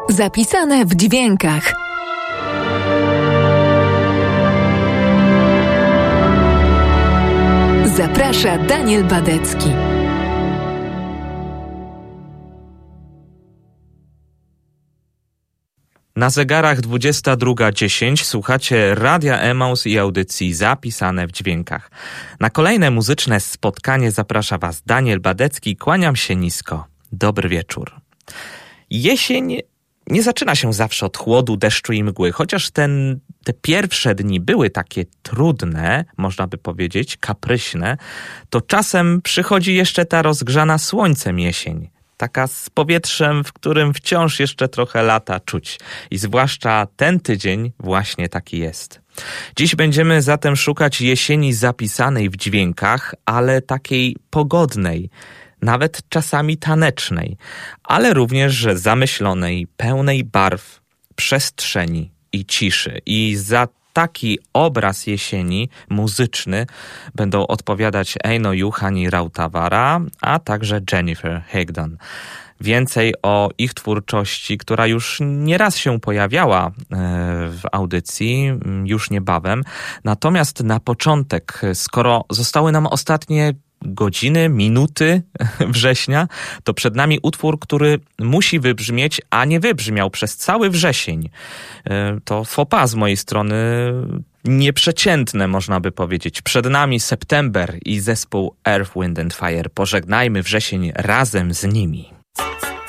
Zapisane w dźwiękach. Zaprasza Daniel Badecki. Na zegarach 22:10 słuchacie Radia Emaus i audycji Zapisane w dźwiękach. Na kolejne muzyczne spotkanie zaprasza Was Daniel Badecki. Kłaniam się nisko. Dobry wieczór. Jesień nie zaczyna się zawsze od chłodu, deszczu i mgły, chociaż te pierwsze dni były takie trudne, można by powiedzieć, kapryśne, to czasem przychodzi jeszcze ta rozgrzana słońcem jesień. Taka z powietrzem, w którym wciąż jeszcze trochę lata czuć. I zwłaszcza ten tydzień właśnie taki jest. Dziś będziemy zatem szukać jesieni zapisanej w dźwiękach, ale takiej pogodnej, nawet czasami tanecznej, ale również zamyślonej, pełnej barw, przestrzeni i ciszy. I za taki obraz jesieni muzyczny będą odpowiadać Eino Juhan i Rautavaara, a także Jennifer Higdon. Więcej o ich twórczości, która już nieraz się pojawiała w audycji, już niebawem. Natomiast na początek, skoro zostały nam ostatnie godziny, minuty września, to przed nami utwór, który musi wybrzmieć, a nie wybrzmiał przez cały wrzesień. To faux pas z mojej strony, nieprzeciętne można by powiedzieć. Przed nami September i zespół Earth, Wind and Fire. Pożegnajmy wrzesień razem z nimi.